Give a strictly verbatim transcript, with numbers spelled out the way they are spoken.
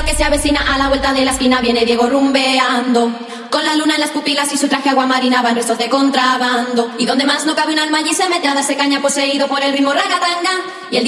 lo que se avecina a la vuelta de la esquina. Viene Diego rumbeando, con la luna en las pupilas y su traje aguamarina van restos de contrabando. Y donde más no cabe un alma allí se mete a darse caña, poseído por el ritmo ragatanga. Y el